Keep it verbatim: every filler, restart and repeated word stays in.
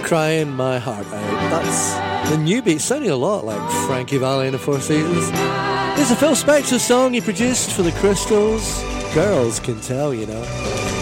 Crying My Heart Out. That's the new beat, sounding a lot like Frankie Valli and the Four Seasons. This is a Phil Spector song he produced for the Crystals. Girls Can Tell, you know.